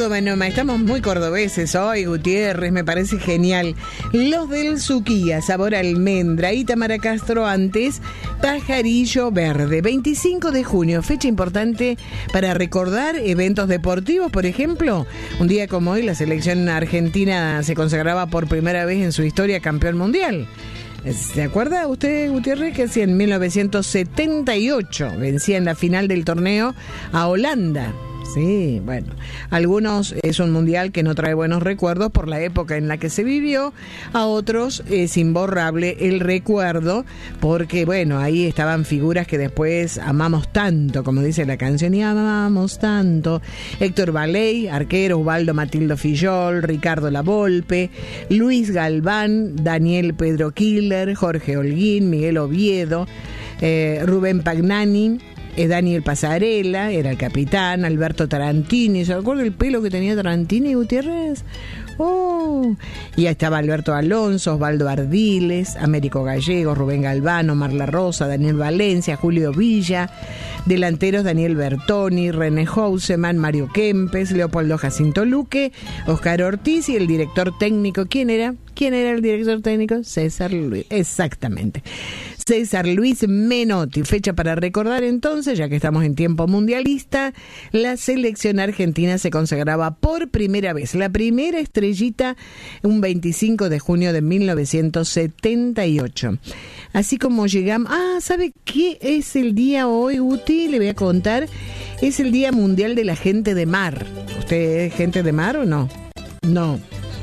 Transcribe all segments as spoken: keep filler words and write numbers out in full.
Córdoba, no, estamos muy cordobeses hoy, Gutiérrez, me parece genial. Los del Suquía, sabor almendra, y Tamara Castro antes, pajarillo verde. veinticinco de junio, fecha importante para recordar eventos deportivos, por ejemplo. Un día como hoy, la selección argentina se consagraba por primera vez en su historia campeón mundial. ¿Se acuerda usted, Gutiérrez, que así en mil novecientos setenta y ocho vencía en la final del torneo a Holanda? Sí, bueno, algunos es un mundial que no trae buenos recuerdos por la época en la que se vivió, a otros es imborrable el recuerdo porque, bueno, ahí estaban figuras que después amamos tanto, como dice la canción, y amamos tanto. Héctor Baley, arquero, Ubaldo Matildo Fillol, Ricardo Lavolpe, Luis Galván, Daniel Pedro Killer, Jorge Holguín, Miguel Oviedo, eh, Rubén Pagnani, Daniel Pasarela, era el capitán, Alberto Tarantini, ¿se acuerda el pelo que tenía Tarantini, Gutiérrez? Oh, y ahí estaba Alberto Alonso, Osvaldo Ardiles, Américo Gallegos, Rubén Galván, Omar La Rosa, Daniel Valencia, Julio Villa, delanteros Daniel Bertoni, René Houseman, Mario Kempes, Leopoldo Jacinto Luque, Oscar Ortiz y el director técnico, ¿quién era? ¿Quién era el director técnico? César Luis, exactamente. César Luis Menotti. Fecha para recordar entonces, ya que estamos en tiempo mundialista, la selección argentina se consagraba por primera vez, la primera estrellita, un veinticinco de junio de mil novecientos setenta y ocho. Así como llegamos... Ah, ¿sabe qué es el día hoy, Uti? Le voy a contar. Es el Día Mundial de la Gente de Mar. ¿Usted es gente de mar o no? No.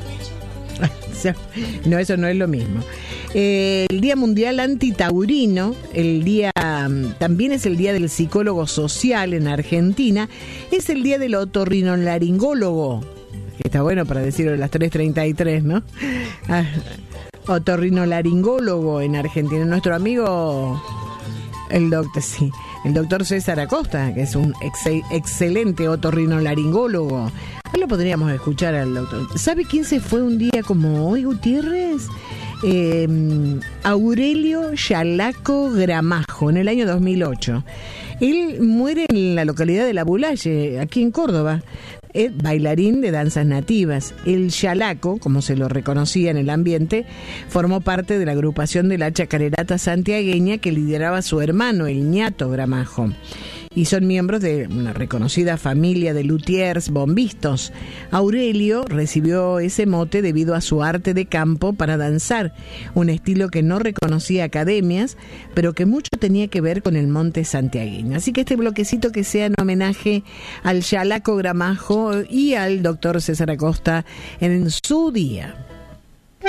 No, eso no es lo mismo. Eh, el Día Mundial Antitaurino, el día también es el Día del Psicólogo Social en Argentina, es el Día del Otorrinolaringólogo, que está bueno para decirlo a las tres treinta y tres, ¿no? Ah, otorrinolaringólogo en Argentina, nuestro amigo el doctor, sí, el doctor César Acosta, que es un ex- excelente otorrinolaringólogo. Lo podríamos escuchar al doctor. ¿Sabe quién se fue un día como hoy, Gutiérrez? Eh, Aurelio Yalaco Gramajo, en el año dos mil ocho. Él muere en la localidad de La Bulaye, aquí en Córdoba. Es bailarín de danzas nativas. El Yalaco, como se lo reconocía en el ambiente, formó parte de la agrupación de la chacarerata santiagueña que lideraba su hermano, el ñato Gramajo. Y son miembros de una reconocida familia de luthiers bombistos. Aurelio recibió ese mote debido a su arte de campo para danzar, un estilo que no reconocía academias, pero que mucho tenía que ver con el monte santiagueño. Así que este bloquecito que sea en homenaje al Yalaco Gramajo y al doctor César Acosta en su día.